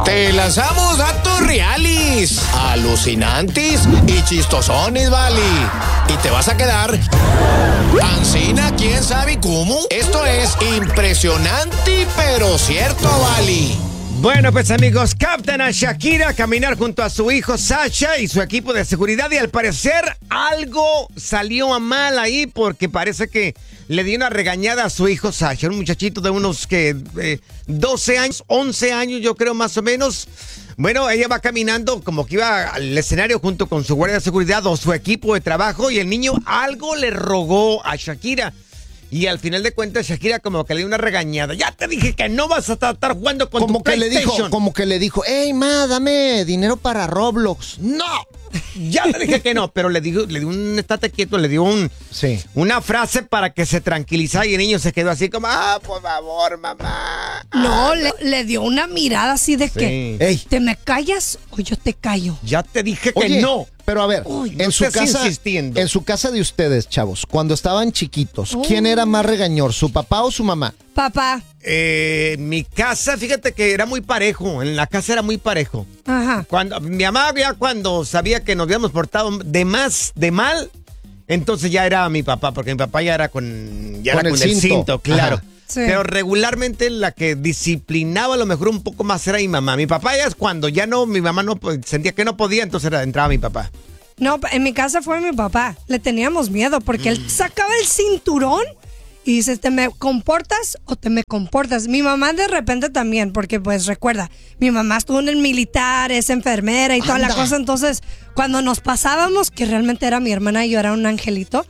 Te lanzamos datos reales, alucinantes y chistosones, vale. Y te vas a quedar ancina, quién sabe cómo. Esto es impresionante, pero cierto, vale. Bueno, pues amigos, captan a Shakira a caminar junto a su hijo Sasha y su equipo de seguridad y al parecer algo salió a mal ahí porque parece que le dio una regañada a su hijo Sasha, un muchachito de unos 12 años, 11 años yo creo más o menos. Bueno, ella va caminando como que iba al escenario junto con su guardia de seguridad o su equipo de trabajo y el niño algo le rogó a Shakira. Y al final de cuentas, Shakira como que le dio una regañada. Ya te dije que no vas a estar jugando con tu PlayStation. Como que le dijo, hey, ma, dame dinero para Roblox. ¡No! Ya te dije que no, pero le dio un estate quieto, le dio una frase para que se tranquilizara y el niño se quedó así como, por favor, mamá. No, le dio una mirada así de que, Ey. ¿te me callas o yo te callo? Ya te dije que Oye, no. Pero a ver, no en su estés casa, insistiendo. en su casa de ustedes, chavos, cuando estaban chiquitos, ¿quién era más regañor, su papá o su mamá? Papá. Mi casa, fíjate que era muy parejo, en la casa era muy parejo. Ajá. Cuando mi mamá ya cuando sabía que nos habíamos portado de mal, entonces ya era mi papá, porque mi papá ya era con el cinto, claro. Ajá. Sí. Pero regularmente la que disciplinaba a lo mejor un poco más era mi mamá. Mi papá ya es cuando ya no, mi mamá no sentía que no podía, entonces entraba mi papá. No, en mi casa fue mi papá. Le teníamos miedo porque él sacaba el cinturón y dice, ¿te me comportas o te me comportas? Mi mamá de repente también, porque pues recuerda, mi mamá estuvo en el militar, es enfermera y toda la cosa, entonces cuando nos pasábamos, que realmente era mi hermana y yo era un angelito,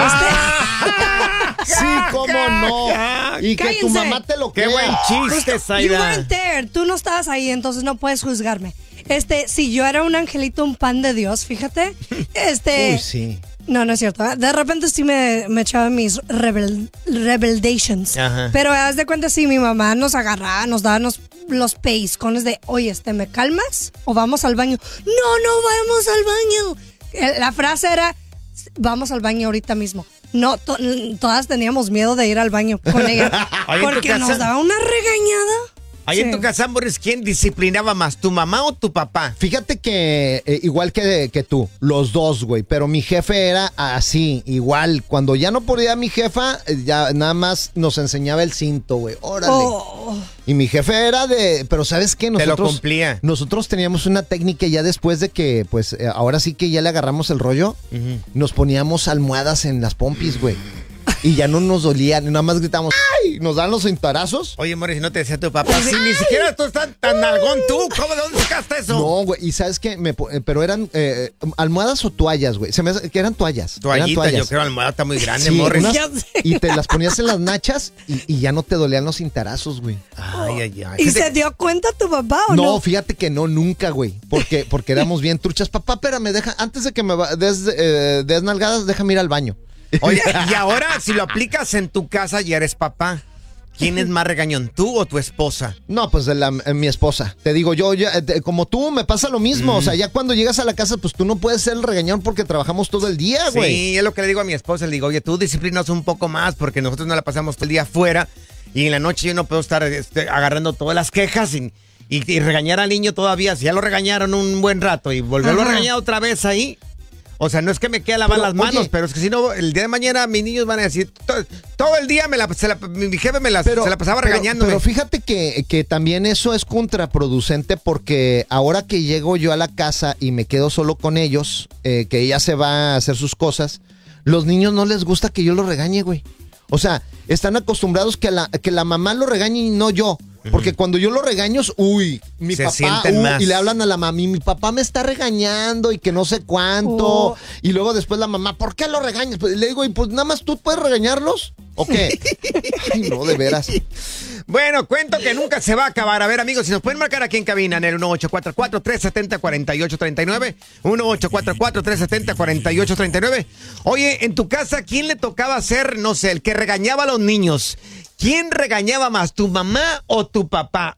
Sí, cómo no. Y que tu Cállense. mamá te lo Qué crea. buen chiste, You Zaida. weren't there. Tú no estabas ahí, entonces no puedes juzgarme. Si yo era un angelito, un pan de Dios, fíjate. Uy, sí. No es cierto. De repente sí me echaba mis rebeldations. Ajá. Pero haz de cuenta, sí, mi mamá nos agarraba, nos daba los pellizcones de, oye, ¿me calmas? ¿O vamos al baño? No vamos al baño. La frase era, vamos al baño ahorita mismo. No, todas teníamos miedo de ir al baño con ella. Oye, ¿en tu porque casa? nos daba una regañada. Ahí en Sí. tu casa, Boris, ¿quién disciplinaba más, tu mamá o tu papá? Fíjate que igual que tú, los dos, güey, pero mi jefe era así, igual. Cuando ya no podía mi jefa, ya nada más nos enseñaba el cinto, güey, órale. Oh. Y mi jefe era pero ¿sabes qué? Te lo cumplía. Nosotros teníamos una técnica ya después de que, pues, ahora sí que ya le agarramos el rollo, nos poníamos almohadas en las pompis, güey. Y ya no nos dolía, nada más gritamos, ¡ay! Nos dan los cintarazos. Oye, Boris, ¿no te decía tu papá? Si ni siquiera tú estás tan nalgón tú, ¿cómo de dónde sacaste eso? No, güey, y ¿sabes qué? Pero eran almohadas o toallas, güey. Se me hace que eran toallas. Toallita, eran toallas. yo creo, la almohada está muy grande, Sí, Morris. Ya sé. y te las ponías en las nachas y ya no te dolían los cintarazos, güey. Ay. ¿Y Fíjate- se dio cuenta tu papá o no? No, fíjate que no, nunca, güey. Porque éramos bien truchas. Papá, espérame, antes de que me des nalgadas, déjame ir al baño. Oye, y ahora, si lo aplicas en tu casa, ya eres papá. ¿Quién es más regañón, tú o tu esposa? No, pues mi esposa. Te digo, yo como tú, me pasa lo mismo. O sea, ya cuando llegas a la casa, pues tú no puedes ser el regañón porque trabajamos todo el día, güey. Sí, es lo que le digo a mi esposa. Le digo, oye, tú disciplinas un poco más porque nosotros no la pasamos todo el día afuera y en la noche yo no puedo estar agarrando todas las quejas y regañar al niño todavía. Si ya lo regañaron un buen rato y volverlo a regañar otra vez ahí. O sea, no es que me quede lavar las manos, pero es que si no, el día de mañana mis niños van a decir, todo el día mi jefe se la pasaba regañándome. Pero fíjate que también eso es contraproducente porque ahora que llego yo a la casa y me quedo solo con ellos, que ella se va a hacer sus cosas, los niños no les gusta que yo los regañe, güey. O sea, están acostumbrados que la mamá lo regañe y no yo. Porque cuando yo lo regaño, mi Se papá, sienten más. y le hablan a la mami, mi papá me está regañando y que no sé cuánto. Y luego después la mamá, ¿por qué lo regañas? Pues, le digo, ¿y pues nada más tú puedes regañarlos? ¿O qué? Ay, no, de veras. Bueno, cuento que nunca se va a acabar. A ver, amigos, si nos pueden marcar aquí en cabina en el 1844-370-4839. 1844-370-4839. Oye, en tu casa, ¿quién le tocaba ser, no sé, el que regañaba a los niños? ¿Quién regañaba más, tu mamá o tu papá?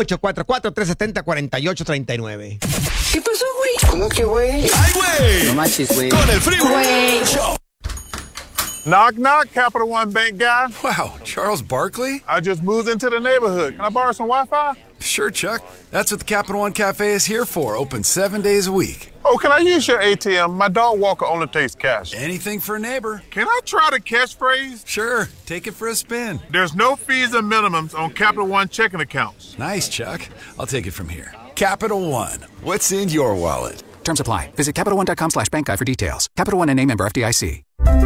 1844-370-4839. ¿Qué pasó, güey? ¿Cómo que, güey? ¡Ay, güey! No manches, güey. Con el Freeway Show. Knock, knock, Capital One Bank guy. Wow, Charles Barkley? I just moved into the neighborhood. Can I borrow some Wi-Fi? Sure. Sure, Chuck. That's what the Capital One Cafe is here for. Open 7 days a week. Oh, can I use your ATM? My dog walker only takes cash. Anything for a neighbor. Can I try the catchphrase? Sure. Take it for a spin. There's no fees and minimums on Capital One checking accounts. Nice, Chuck. I'll take it from here. Capital One. What's in your wallet? Terms apply. Visit CapitalOne.com/bankguide for details. Capital One N.A. member FDIC.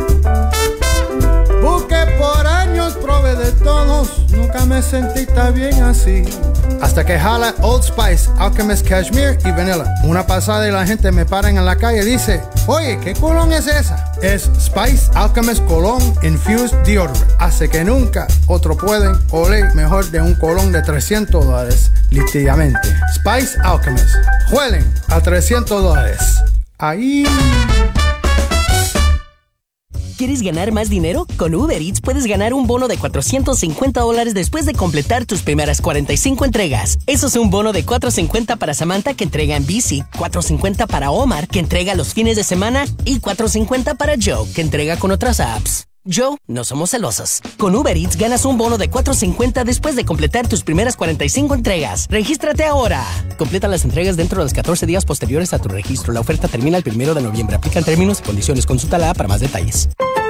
Busqué por años, probé de todos, nunca me sentí tan bien así. Hasta que jala Old Spice, Alchemist Cashmere y Vanilla. Una pasada y la gente me para en la calle y dice, oye, ¿qué colón es esa? Es Spice Alchemist Cologne Infused Deodorant. Hace que nunca otro pueden oler mejor de un colón de $300, literalmente. Spice Alchemist. Huelen a $300. Ahí... ¿Quieres ganar más dinero? Con Uber Eats puedes ganar un bono de $450 después de completar tus primeras 45 entregas. Eso es un bono de $450 para Samantha, que entrega en bici, $450 para Omar, que entrega los fines de semana, y $450 para Joe, que entrega con otras apps. Joe, no somos celosos. Con Uber Eats ganas un bono de $450 después de completar tus primeras 45 entregas. ¡Regístrate ahora! Completa las entregas dentro de los 14 días posteriores a tu registro. La oferta termina el 1 de noviembre. Aplican términos y condiciones. Consulta la app para más detalles.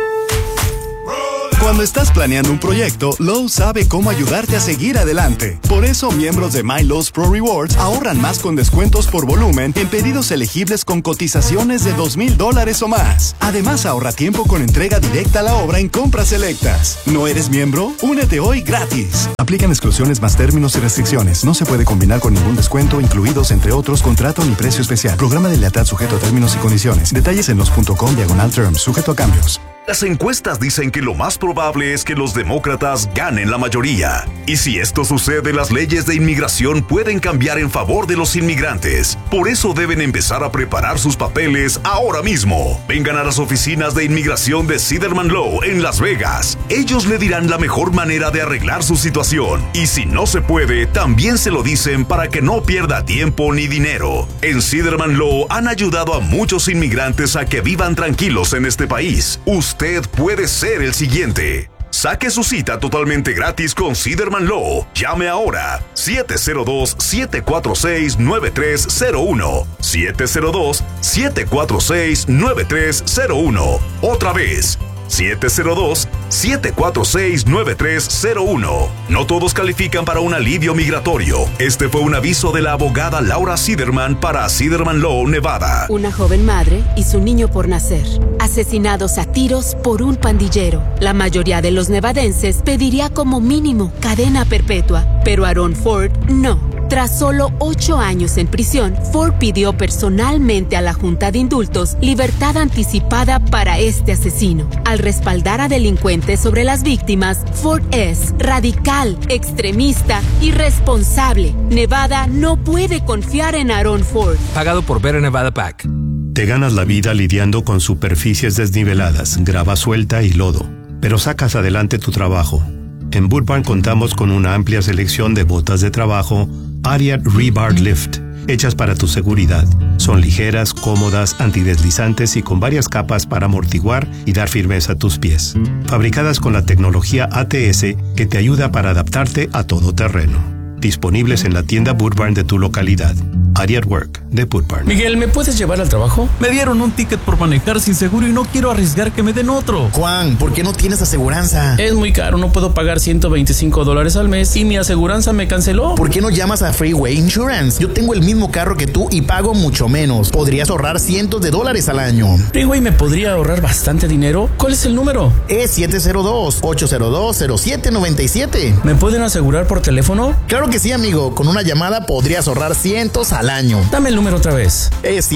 Cuando estás planeando un proyecto, Lowe's sabe cómo ayudarte a seguir adelante. Por eso, miembros de My Lowe's Pro Rewards ahorran más con descuentos por volumen en pedidos elegibles con cotizaciones de $2,000 o más. Además, ahorra tiempo con entrega directa a la obra en compras selectas. ¿No eres miembro? Únete hoy gratis. Aplican exclusiones más términos y restricciones. No se puede combinar con ningún descuento, incluidos entre otros contrato ni precio especial. Programa de lealtad sujeto a términos y condiciones. Detalles en los.com/terms, sujeto a cambios. Las encuestas dicen que lo más probable es que los demócratas ganen la mayoría. Y si esto sucede, las leyes de inmigración pueden cambiar en favor de los inmigrantes. Por eso deben empezar a preparar sus papeles ahora mismo. Vengan a las oficinas de inmigración de Siderman Law en Las Vegas. Ellos le dirán la mejor manera de arreglar su situación. Y si no se puede, también se lo dicen para que no pierda tiempo ni dinero. En Siderman Law han ayudado a muchos inmigrantes a que vivan tranquilos en este país. Usted puede ser el siguiente. Saque su cita totalmente gratis con Siderman Law. Llame ahora. 702-746-9301. 702-746-9301. Otra vez. 702-746-9301. No todos califican para un alivio migratorio. Este fue un aviso de la abogada Laura Siderman para Siderman Law, Nevada. Una joven madre y su niño por nacer, asesinados a tiros por un pandillero. La mayoría de los nevadenses pediría como mínimo cadena perpetua, pero Aaron Ford no. Tras solo 8 años en prisión, Ford pidió personalmente a la Junta de Indultos libertad anticipada para este asesino. Al respaldar a delincuentes sobre las víctimas, Ford es radical, extremista y responsable. Nevada no puede confiar en Aaron Ford. Pagado por Better Nevada PAC. Te ganas la vida lidiando con superficies desniveladas, grava suelta y lodo, pero sacas adelante tu trabajo. En Boot Barn contamos con una amplia selección de botas de trabajo Ariat Rebar Lift, hechas para tu seguridad. Son ligeras, cómodas, antideslizantes y con varias capas para amortiguar y dar firmeza a tus pies. Fabricadas con la tecnología ATS que te ayuda para adaptarte a todo terreno. Disponibles en la tienda Boot Barn de tu localidad. Ariat Work de Boot Barn. Miguel, ¿me puedes llevar al trabajo? Me dieron un ticket por manejar sin seguro y no quiero arriesgar que me den otro. Juan, ¿por qué no tienes aseguranza? Es muy caro, no puedo pagar $125 al mes y mi aseguranza me canceló. ¿Por qué no llamas a Freeway Insurance? Yo tengo el mismo carro que tú y pago mucho menos. Podrías ahorrar cientos de dólares al año. Freeway me podría ahorrar bastante dinero. ¿Cuál es el número? Es 702-802-0797. ¿Me pueden asegurar por teléfono? Claro que sí, amigo. Con una llamada podrías ahorrar cientos al año. Dame el número otra vez. Es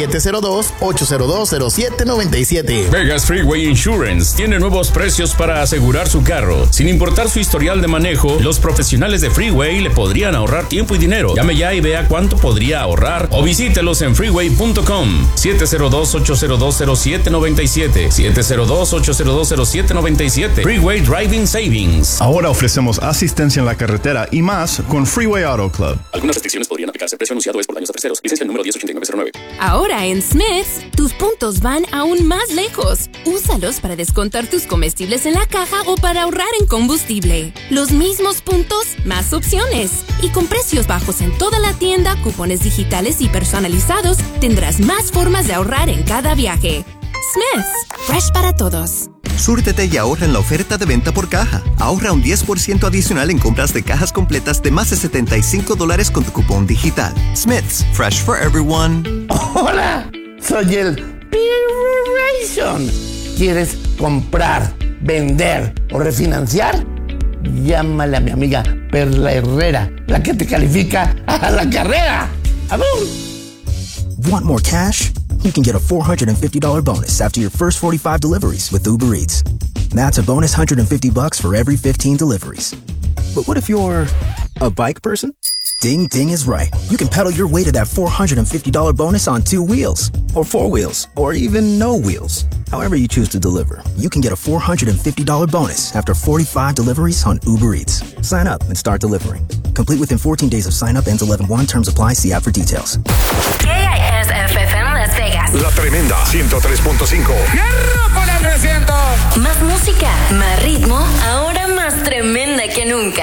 702-802-0797. Vegas Freeway Insurance tiene nuevos precios para asegurar su carro. Sin importar su historial de manejo, los profesionales de Freeway le podrían ahorrar tiempo y dinero. Llame ya y vea cuánto podría ahorrar o visítelos en freeway.com. 702-802-0797. 702-802-0797. Freeway Driving Savings. Ahora ofrecemos asistencia en la carretera y más con Freeway Auto Club. Algunas restricciones podrían aplicarse. Precio anunciado es por daños terceros. Licencia número 108909. Ahora en Smith's, tus puntos van aún más lejos. Úsalos para descontar tus comestibles en la caja o para ahorrar en combustible. Los mismos puntos, más opciones. Y con precios bajos en toda la tienda, cupones digitales y personalizados, tendrás más formas de ahorrar en cada viaje. Smith's, fresh para todos. Súrtete y ahorra en la oferta de venta por caja. Ahorra un 10% adicional en compras de cajas completas de más de $75 con tu cupón digital. Smith's, fresh for everyone. Hola, soy el Pirration. ¿Quieres comprar, vender o refinanciar? Llámale a mi amiga Perla Herrera, la que te califica a la carrera. ¡Abum! Want more cash? You can get a $450 bonus after your first 45 deliveries with Uber Eats. That's a bonus $150 for every 15 deliveries. But what if you're a bike person? Ding Ding is right. You can pedal your way to that $450 bonus on 2 wheels, or 4 wheels, or even no wheels. However you choose to deliver, you can get a $450 bonus after 45 deliveries on Uber Eats. Sign up and start delivering. Complete within 14 days of sign up. Ends 11/1. Terms apply. See app for details. KISFM Las Vegas. La Tremenda 103.5. ¡Hierro por el 300! Más música, más ritmo, ahora